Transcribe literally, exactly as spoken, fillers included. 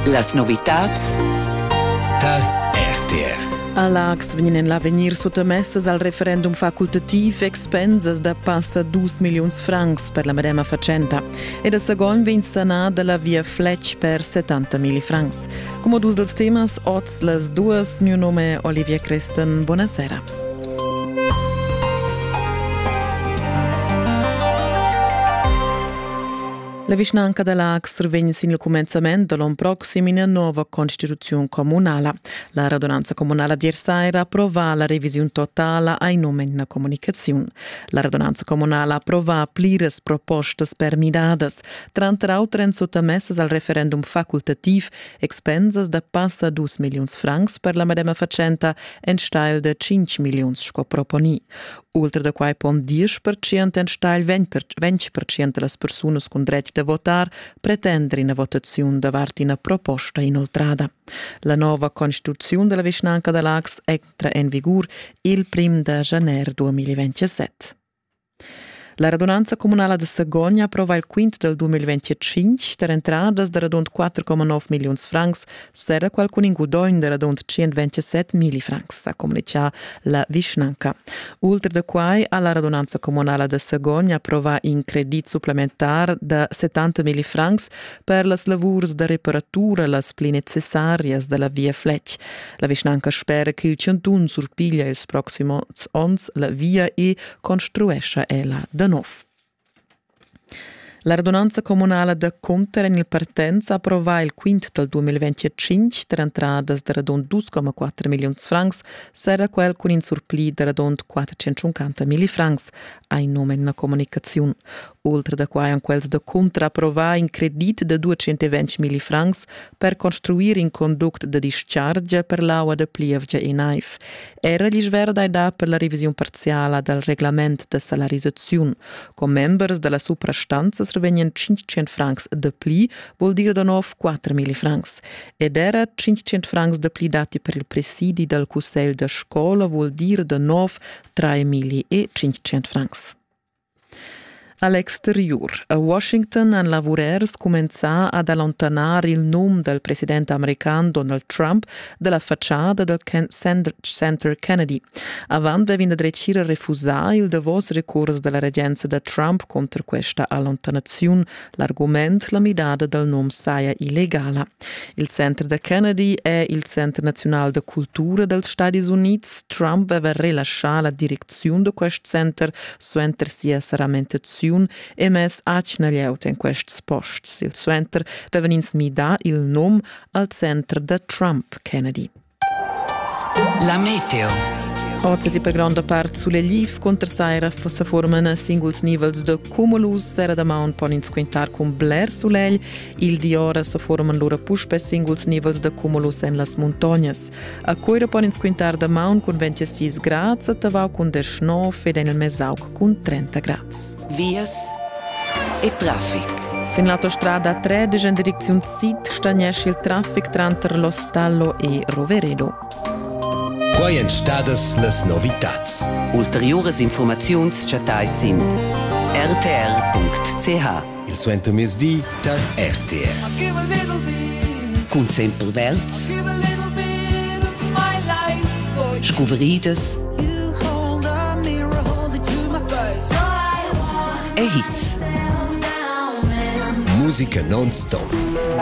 Las novitats da R T R. All'Ax venien l'avenir sottomesses al referendum facultativ expenses da passa dus milions francs per la medema facenda e da segon vegn sanada la via Fletch per settanta mili francs. Come dus dels temas, oz las duas, mio nome è Olivia Cresten, buonasera. La vicinanza dell'Ax survegna sin il començament de l'anno proxim in una nuova Costituzione comunale. La radunanza comunale di Ersaira approva la revisione totale ai nomi in comunicazione. La radunanza comunale approva plires propostas per midades, trenta autres sottomesses al referendum facultativ, expenses da passa dus milions francs per la medema facenta en steil de cinque milions sco proponi. Oltre da quai pon dieci per cento en steil venti per cento las persunas con dret de votar pretendere in votazione davanti una proposta inoltrada. La nuova Costituzione della vicinanza dell'Ax entra in vigore il primo di gennaio duemilaventisette. La radunanza comunale de Segogna approva il quinto del duemilaventicinque ter entradas de radund quattro virgola nove milions francs, sera qualcun ingudoin de radund centoventisette mili francs, a comunicar la vicinanca. Oltre da quai, alla radunanza comunale de Segogna approva in credit supplementar de settanta mili francs per las lavurs de reparatura las pli necessarias de la via Fletch. La vicinanca spera che il centun surpiglia ils proximos ons la via e construesce ella de nov. La radunanza comunale de Conter in il partenza approva il quinto del duemilaventicinque ter entradas de radund due virgola quattro milions francs, sera quel con in surpli de radund quattrocentocinquanta mili francs ai nome in comunicazione. Oltre da quai an quels de Conter approva in credit de duecentoventi mili francs per costruire in conduct de discharge per l'aua de Plievgia e Naif. Era gli sverda da per la revisione parziale del reglamento de salarizzazione. Con members della suprastanza survenien cinquecento francs de pli, vuol dire da nov quattro mili francs. Ed era cinquecento francs de pli dati per il presidi del Cussel de Scola, vuol dire da nov tre mili e cinquecento francs. All'exterior, a Washington han lavorers començà ad allontanar il nome del presidente americano Donald Trump dalla facciata del Center Kennedy. Avant vevin ad recire refusar il davos recurs della regenza de Trump contro questa allontanazione, l'argument la midada del nome saia illegala. Il Center de Kennedy è il Centro Nazionale de Cultura dels Stati Units. Trump aveva rilasciato la direzione di questo center suenter sia saramentazione e mes ac naglieut in quests posts. Il center vevan ins mi da il nom al center de Trump Kennedy. La meteo. Oggi si per grande parte sulle liv contra saira si formano singuls nivels de cumulus, sera da maun pon ins quintar con bler sull'egl, il di ora si formano loro puspe singuls nivels de cumulus en las montagnas. A coira pon ins quintar da maun con ventisei grads, a tavau con deschnov ed en il mesauk con trenta grads. Vias e traffic. Sin l'autostrada tredici in direzione sud stagnesce il traffic tra Lo Stallo e Roveredo. Quai en stadas las novitats. Ulteriores informaziuns chatai sin r t r punct c h. Il suento mesdi da R T R. Cun sempre verts. Scuverides. E hits. Musica non stop.